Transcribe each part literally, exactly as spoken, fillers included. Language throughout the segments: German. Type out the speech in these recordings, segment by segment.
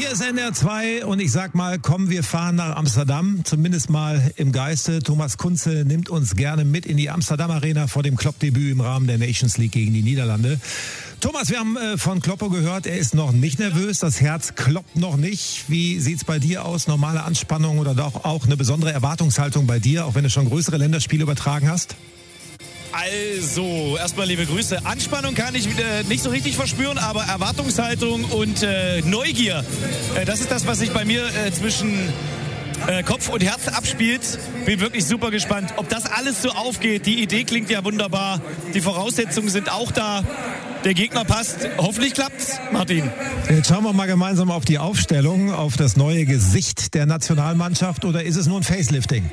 Hier ist N D R zwei und ich sag mal, komm, wir fahren nach Amsterdam, zumindest mal im Geiste. Thomas Kunze nimmt uns gerne mit in die Amsterdam Arena vor dem Klopp-Debüt im Rahmen der Nations League gegen die Niederlande. Thomas, wir haben äh, von Kloppo gehört, er ist noch nicht nervös, das Herz kloppt noch nicht. Wie sieht's bei dir aus? Normale Anspannung oder doch auch eine besondere Erwartungshaltung bei dir, auch wenn du schon größere Länderspiele übertragen hast? Also, erstmal liebe Grüße. Anspannung kann ich wieder nicht so richtig verspüren, aber Erwartungshaltung und äh, Neugier, äh, das ist das, was sich bei mir äh, zwischen äh, Kopf und Herz abspielt. Bin wirklich super gespannt, ob das alles so aufgeht. Die Idee klingt ja wunderbar, die Voraussetzungen sind auch da. Der Gegner passt. Hoffentlich klappt's, Martin. Jetzt schauen wir mal gemeinsam auf die Aufstellung, auf das neue Gesicht der Nationalmannschaft, oder ist es nur ein Facelifting?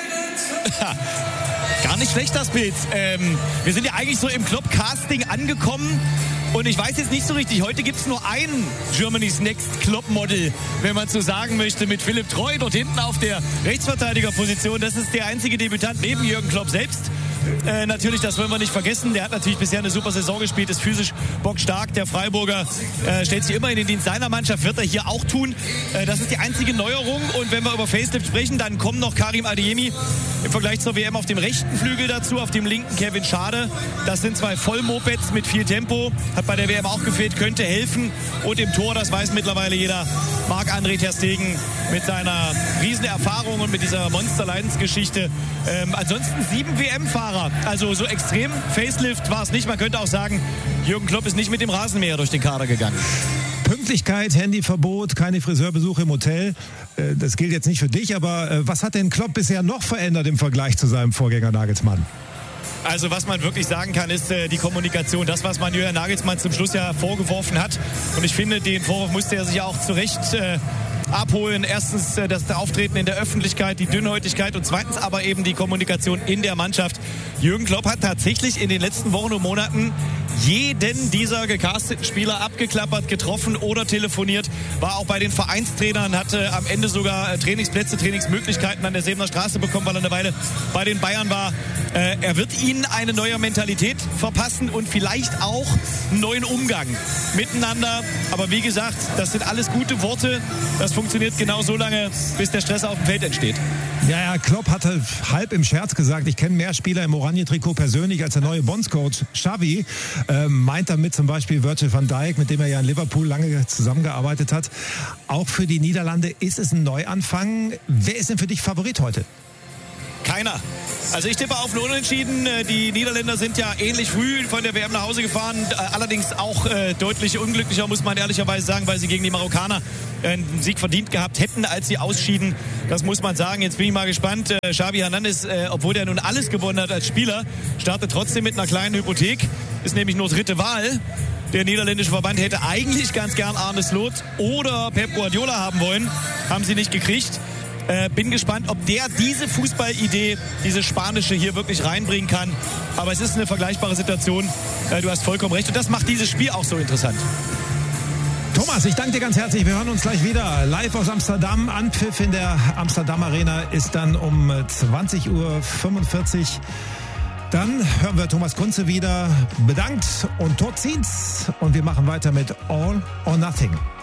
Gar nicht schlecht, das Bild. Ähm, wir sind ja eigentlich so im Klopp-Casting angekommen. Und ich weiß jetzt nicht so richtig, heute gibt es nur ein Germany's Next Klopp-Model, wenn man so sagen möchte, mit Philipp Treu dort hinten auf der Rechtsverteidigerposition. Das ist der einzige Debütant neben Jürgen Klopp selbst. Äh, natürlich, das wollen wir nicht vergessen. Der hat natürlich bisher eine super Saison gespielt, ist physisch bockstark. Der Freiburger äh, stellt sich immer in den Dienst seiner Mannschaft, wird er hier auch tun. Äh, das ist die einzige Neuerung. Und wenn wir über Facelift sprechen, dann kommen noch Karim Adeyemi im Vergleich zur W M auf dem rechten Flügel dazu, auf dem linken Kevin Schade. Das sind zwei Vollmopeds mit viel Tempo. Hat bei der W M auch gefehlt, könnte helfen. Und im Tor, das weiß mittlerweile jeder, Marc-André ter Stegen mit seiner Riesenerfahrung und mit dieser Monster-Leidensgeschichte. Ähm, ansonsten sieben W M-Fahrer. Also so extrem Facelift war es nicht. Man könnte auch sagen, Jürgen Klopp ist nicht mit dem Rasenmäher durch den Kader gegangen. Pünktlichkeit, Handyverbot, keine Friseurbesuche im Hotel. Das gilt jetzt nicht für dich, aber was hat denn Klopp bisher noch verändert im Vergleich zu seinem Vorgänger Nagelsmann? Also was man wirklich sagen kann, ist äh, die Kommunikation. Das, was man Julian Nagelsmann zum Schluss ja vorgeworfen hat. Und ich finde, den Vorwurf musste er sich auch zu Recht äh, abholen. Erstens äh, das Auftreten in der Öffentlichkeit, die Dünnhäutigkeit und zweitens aber eben die Kommunikation in der Mannschaft. Jürgen Klopp hat tatsächlich in den letzten Wochen und Monaten jeden dieser gecasteten Spieler abgeklappert, getroffen oder telefoniert. War auch bei den Vereinstrainern, hatte am Ende sogar Trainingsplätze, Trainingsmöglichkeiten an der Sebener Straße bekommen, weil er eine Weile bei den Bayern war. Äh, er wird ihnen eine neue Mentalität verpassen und vielleicht auch einen neuen Umgang miteinander. Aber wie gesagt, das sind alles gute Worte. Das funktioniert genau so lange, bis der Stress auf dem Feld entsteht. Ja, ja, Klopp hatte halb im Scherz gesagt, ich kenne mehr Spieler im Orange-Trikot persönlich als der neue Bonds-Coach Xavi. Ähm, meint damit zum Beispiel Virgil van Dijk, mit dem er ja in Liverpool lange zusammengearbeitet hat. Auch für die Niederlande ist es ein Neuanfang. Wer ist denn für dich Favorit heute? Keiner. Also ich tippe auf einen Unentschieden. Die Niederländer sind ja ähnlich früh von der W M nach Hause gefahren. Allerdings auch äh, deutlich unglücklicher, muss man ehrlicherweise sagen, weil sie gegen die Marokkaner einen Sieg verdient gehabt hätten, als sie ausschieden. Das muss man sagen. Jetzt bin ich mal gespannt. Äh, Xavi Hernandez, äh, obwohl der nun alles gewonnen hat als Spieler, startet trotzdem mit einer kleinen Hypothek. Ist nämlich nur dritte Wahl. Der niederländische Verband hätte eigentlich ganz gern Arne Slot oder Pep Guardiola haben wollen. Haben sie nicht gekriegt. Äh, bin gespannt, ob der diese Fußballidee, diese spanische hier wirklich reinbringen kann. Aber es ist eine vergleichbare Situation. Äh, du hast vollkommen recht. Und das macht dieses Spiel auch so interessant. Thomas, ich danke dir ganz herzlich. Wir hören uns gleich wieder live aus Amsterdam. Anpfiff in der Amsterdam Arena ist dann um zwanzig Uhr fünfundvierzig. Dann hören wir Thomas Kunze wieder. Bedankt und tot zieht's. Und wir machen weiter mit All or Nothing.